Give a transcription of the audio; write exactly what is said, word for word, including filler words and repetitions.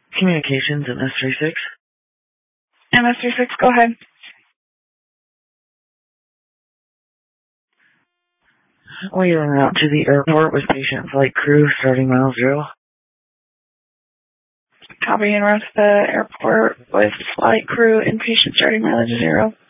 Communications in S thirty-six. M S thirty-six, go ahead. We are en route to the airport with patient flight crew starting mile zero. Copy, en route to the airport with flight crew and patient starting mileage zero.